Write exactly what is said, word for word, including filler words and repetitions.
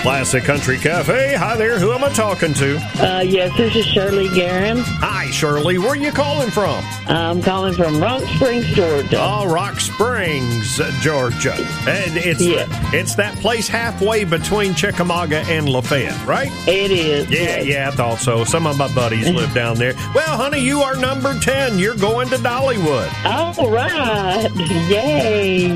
Classic Country Cafe. Hi there. Who am I talking to? Uh, yes, this is Shirley Garam. Hi, Shirley. Where are you calling from? I'm calling from Rock Springs, Georgia. Oh, Rock Springs, Georgia. And it's Yeah. it's that place halfway between Chickamauga and Lafayette, right? It is. Yeah, yes. yeah, I thought so. Some of my buddies live down there. Well, honey, you are number ten. You're going to Dollywood. All right. Yay.